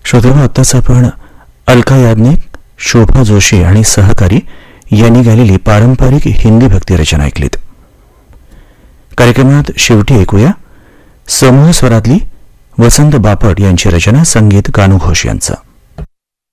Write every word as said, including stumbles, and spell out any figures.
श्रोतेहो, आत्ताच आपण अलका याज्ञिक, शोभा जोशी आणि सहकारी यांनी गायलेली पारंपरिक हिंदी भक्ती रचना ऐकलीत. कार्यक्रमात शेवटी ऐकूया समूह स्वरातली वसंत बापट यांची रचना, संगीत कानू घोष यांचं.